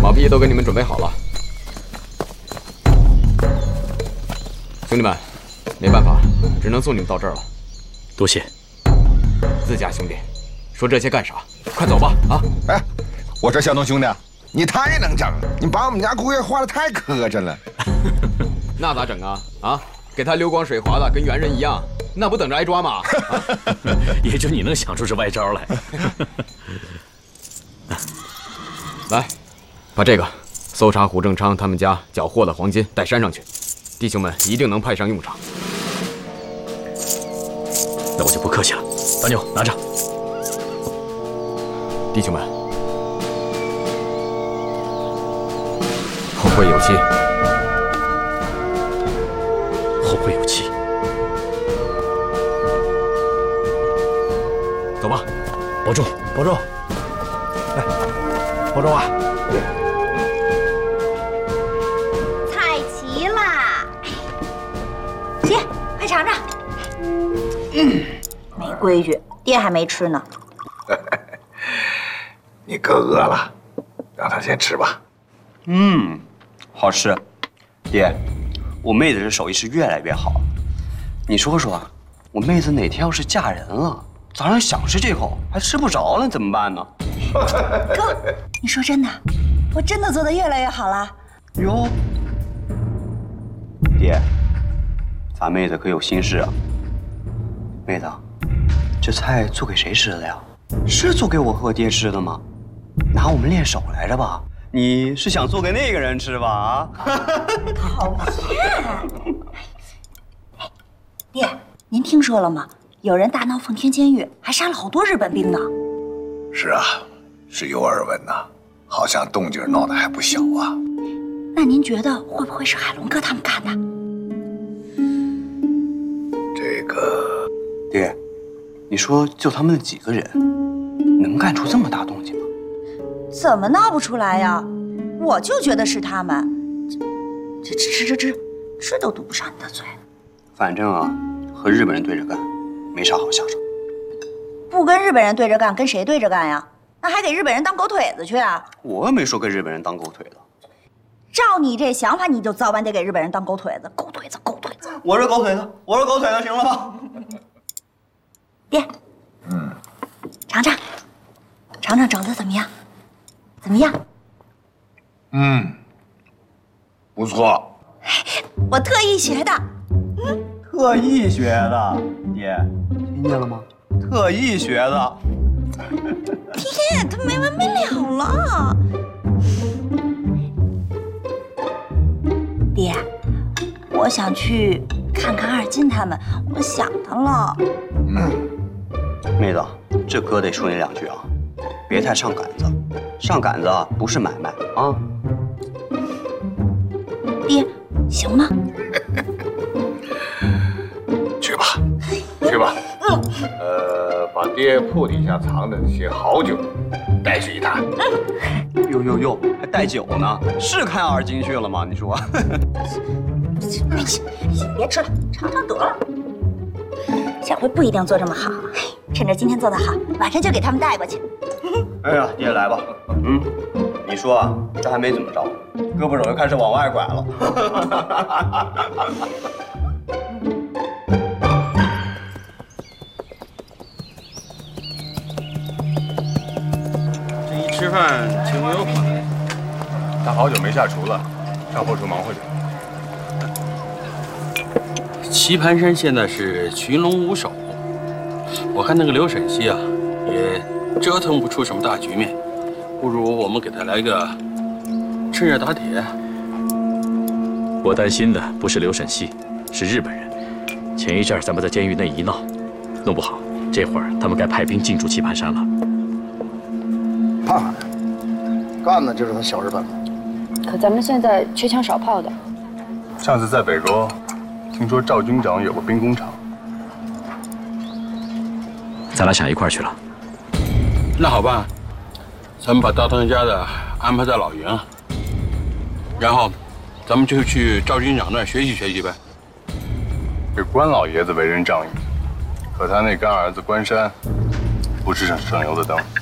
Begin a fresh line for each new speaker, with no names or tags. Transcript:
马匹都给你们准备好了。兄弟们，没办法，只能送你们到这儿了。
多谢。
自家兄弟，说这些干啥？快走吧！啊！
哎，我说小东兄弟，你太能整，你把我们家姑爷画的太磕碜了。
那咋整啊？啊，给他流光水滑的，跟猿人一样，那不等着挨抓吗？
也就你能想出这歪招来。
来，把这个搜查胡正昌他们家缴获的黄金带山上去，弟兄们一定能派上用场。
那我就不客气了，大牛拿着。
弟兄们，后会有期。
后会有期。走吧，保重，
保重。来，保重啊！
菜齐啦，起，快尝尝。没规矩，爹还没吃呢。
你哥饿了，让他先吃吧。
好吃。爹，我妹子这手艺是越来越好。你说说，我妹子哪天要是嫁人了，早上想吃这口还吃不着了，怎么办呢？
哥，你说真的，我真的做得越来越好了。
哟，爹，咱妹子可有心事啊。妹子，这菜做给谁吃的呀？是做给我和爹吃的吗？拿我们练手来着吧？你是想做给那个人吃吧？啊！
讨厌！爹，您听说了吗？有人大闹奉天监狱，还杀了好多日本兵呢。
是啊，是有耳闻呐，好像动静闹得还不小啊。
那您觉得会不会是海龙哥他们干的？
这个，
爹，你说就他们几个人，能干出这么大动静吗？
怎么闹不出来呀？我就觉得是他们。这吃都堵不上你的嘴。
反正啊，和日本人对着干，没啥好下场。
不跟日本人对着干，跟谁对着干呀？那还给日本人当狗腿子去啊？
我又没说跟日本人当狗腿子。
照你这想法，你就早晚得给日本人当狗腿子，狗腿子，狗腿子。
我是狗腿子，我是狗腿子，行了吧？
爹，尝尝肘子怎么样？怎么样？
不错。
我特意学的。
特意学的，爹，听见了吗？特意学的。
爹，他没完没了了。爹，我想去看看二金他们，我想他了。
妹子，这哥得说你两句啊，别太上杆子，上杆子不是买卖啊。
爹，行吗？
去吧，去吧。把爹铺底下藏的那些好酒带去一坛。
哟，还带酒呢？是看二金去了吗？你说？
别吃了，尝尝得了。下回不一定做这么好，趁着今天做得好，晚上就给他们带过去。
哎呀，爹来吧。你说啊，这还没怎么着，胳膊肘又开始往外拐了。
这一吃饭，情侣又跑来。
他好久没下厨了，上后厨忙活着。
棋盘山现在是群龙无首，我看那个刘沈西啊，也折腾不出什么大局面，不如我们给他来个趁热打铁。
我担心的不是刘沈西，是日本人。前一阵咱们在监狱内一闹，弄不好这会儿他们该派兵进驻棋盘山了。
怕啥呀？干的就是他小日本子。
可咱们现在缺枪少炮的。
上次在北沟，听说赵军长有个兵工厂，
咱俩想一块儿去了。
那好办，咱们把大当家的安排在老营，然后咱们就去赵军长那儿学习学习呗。
这关老爷子为人仗义，可他那干儿子关山，不是省油的灯。